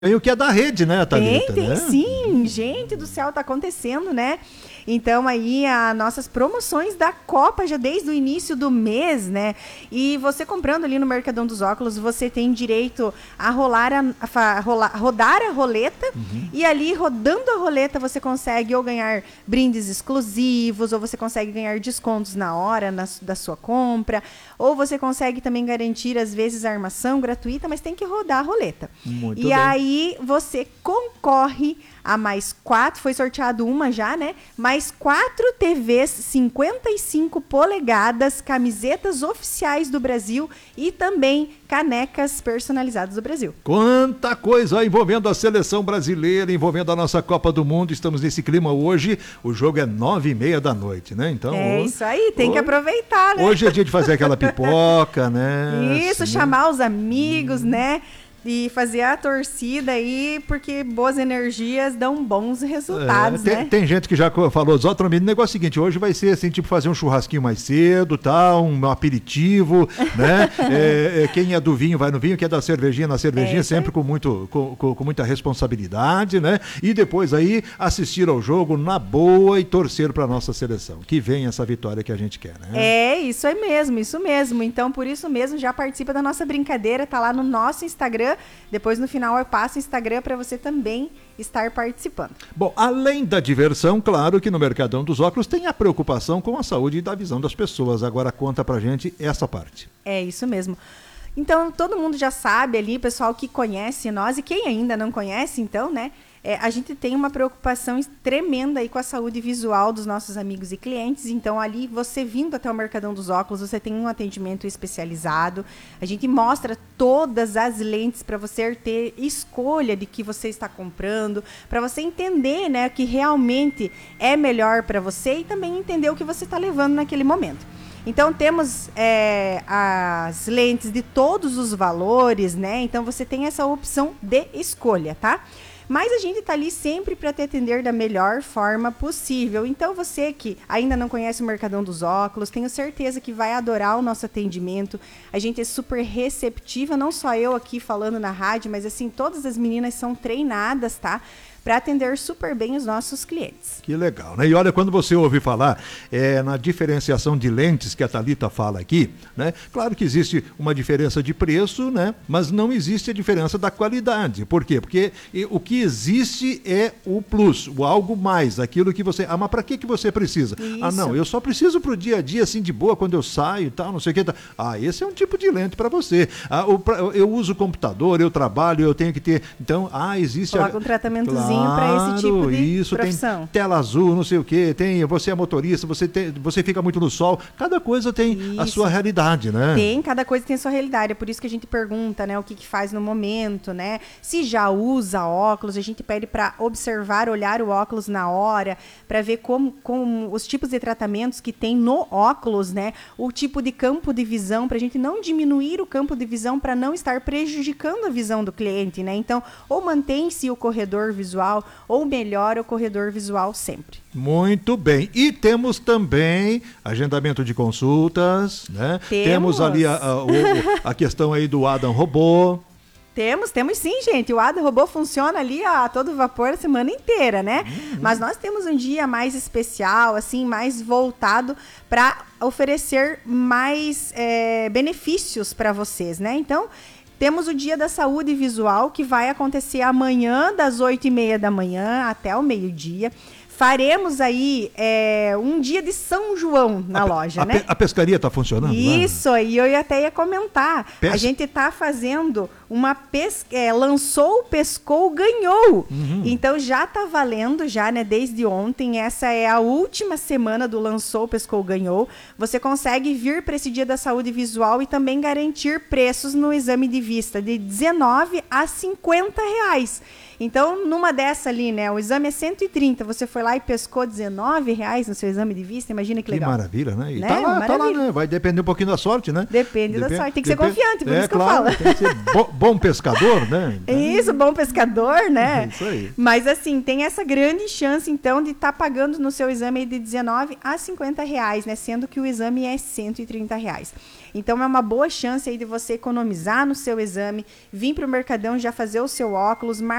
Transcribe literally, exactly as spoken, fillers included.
E o que é da rede, né, Thalita? Tem, tem né? sim. Gente do céu, tá acontecendo, né? Então aí as nossas promoções da Copa já desde o início do mês, né? E você comprando ali no Mercadão dos Óculos, você tem direito a rolar a, a, rolar, rodar a roleta uhum. e ali rodando a roleta você consegue ou ganhar brindes exclusivos, ou você consegue ganhar descontos na hora na, da sua compra, ou você consegue também garantir às vezes a armação gratuita, mas tem que rodar a roleta. Muito e bem. aí você concorre a mais quatro, foi sorteado uma já, né? Mais quatro T Vs cinquenta e cinco polegadas, camisetas oficiais do Brasil e também canecas personalizadas do Brasil. Quanta coisa envolvendo a seleção brasileira, envolvendo a nossa Copa do Mundo. Estamos nesse clima hoje. O jogo é nove e meia da noite, né? Então, é hoje, isso aí, tem hoje, que aproveitar, né? Hoje é dia de fazer aquela pipoca, né? Isso, assim, chamar os amigos, hum. né? E fazer a torcida aí, porque boas energias dão bons resultados, é, tem, né? Tem gente que já falou, Zótron, o negócio é o seguinte, hoje vai ser assim, tipo fazer um churrasquinho mais cedo, tal, um aperitivo, né? é, é, quem é do vinho vai no vinho, quem é da cervejinha na cervejinha, é, sempre com, muito, com, com, com muita responsabilidade, né? E depois aí assistir ao jogo na boa e torcer para nossa seleção, que venha essa vitória que a gente quer, né? É, isso é mesmo, isso mesmo. Então, por isso mesmo, já participa da nossa brincadeira, tá lá no nosso Instagram. Depois, no final, eu passo o Instagram para você também estar participando. Bom, além da diversão, claro que no Mercadão dos Óculos tem a preocupação com a saúde e da visão das pessoas. Agora, conta pra gente essa parte. É isso mesmo. Então, todo mundo já sabe ali, pessoal que conhece nós, e quem ainda não conhece, então, né? É, a gente tem uma preocupação tremenda aí com a saúde visual dos nossos amigos e clientes. Então, ali, você vindo até o Mercadão dos Óculos, você tem um atendimento especializado. A gente mostra todas as lentes para você ter escolha de que você está comprando, para você entender, né, o que realmente é melhor para você e também entender o que você está levando naquele momento. Então, temos é, as lentes de todos os valores, né? Então, você tem essa opção de escolha, tá? Mas a gente está ali sempre para te atender da melhor forma possível. Então, você que ainda não conhece o Mercadão dos Óculos, tenho certeza que vai adorar o nosso atendimento. A gente é super receptiva, não só eu aqui falando na rádio, mas assim, todas as meninas são treinadas, tá? Para atender super bem os nossos clientes. Que legal, né? E olha, quando você ouve falar é, na diferenciação de lentes que a Thalita fala aqui, né? Claro que existe uma diferença de preço, né? Mas não existe a diferença da qualidade. Por quê? Porque e, o que existe é o plus, o algo mais, aquilo que você... Ah, mas para que que você precisa? Isso. Ah, não, eu só preciso pro dia a dia, assim, de boa, quando eu saio e tal, não sei o que. Tá. Ah, esse é um tipo de lente para você. Ah, o, pra, eu uso computador, eu trabalho, eu tenho que ter... Então, ah, existe... Coloca a... um tratamentozinho. Claro. Para esse tipo de isso, profissão. Tem tela azul, não sei o que, tem, você é motorista, você, tem, você fica muito no sol, cada coisa tem isso. A sua realidade, né? Tem, cada coisa tem a sua realidade, é por isso que a gente pergunta, né, o que, que faz no momento, né? Se já usa óculos, a gente pede para observar, olhar o óculos na hora, para ver como, como os tipos de tratamentos que tem no óculos, né? O tipo de campo de visão, para a gente não diminuir o campo de visão, para não estar prejudicando a visão do cliente, né? Então, ou mantém-se o corredor visual, ou melhora o corredor visual sempre. Muito bem. E temos também agendamento de consultas, né? Temos, temos ali a, a, a questão aí do Adam Robô. Temos, temos sim, gente. O Adam Robô funciona ali a todo vapor a semana inteira, né? Uhum. Mas nós temos um dia mais especial, assim, mais voltado para oferecer mais é, benefícios para vocês, né? Então, temos o Dia da Saúde Visual, que vai acontecer amanhã, das oito e meia da manhã até o meio-dia. Faremos aí é, um dia de São João na a, loja, a, né? A pescaria está funcionando? Isso, aí eu até ia comentar. Pes... A gente está fazendo uma pesca, é, lançou, pescou, ganhou. Uhum. Então já está valendo já, né? Desde ontem, essa é a última semana do lançou, pescou, ganhou. Você consegue vir para esse Dia da Saúde Visual e também garantir preços no exame de vista de dezenove a cinquenta reais. Então, numa dessa ali, né, o exame é cento e trinta, você foi lá e pescou dezenove reais no seu exame de vista, imagina que legal. Que maravilha, né? E né? tá lá, Maravilha. tá lá, né? Vai depender um pouquinho da sorte, né? Depende, Depende da sorte, tem que Depende, ser confiante, por é, isso que claro, eu falo. Tem que ser bo bom pescador, né? Isso, bom pescador, né? Isso aí. Mas assim, tem essa grande chance, então, de estar tá pagando no seu exame de dezenove a cinquenta reais, né? Sendo que o exame é cento e trinta reais. Então, é uma boa chance aí de você economizar no seu exame, vir para o Mercadão já fazer o seu óculos,